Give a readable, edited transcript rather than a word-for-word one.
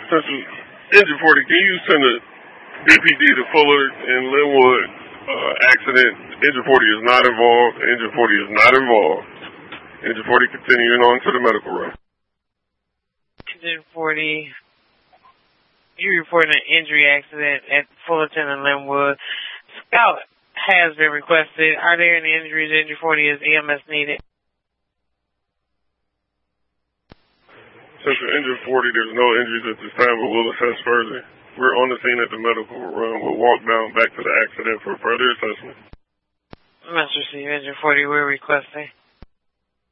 Central Engine 40, can you send a DPD to Fuller and Linwood accident? Engine 40 is not involved. Engine 40 is not involved. Engine 40 continuing on to the medical room. Engine 40, you reported an injury accident at Fullerton and Linwood. Scout has been requested. Are there any injuries? Engine 40 is EMS needed. Central Engine 40, there's no injuries at this time, but we'll assess further. We're on the scene at the medical room. We'll walk down back to the accident for further assessment. Must receive Engine 40, we're requesting.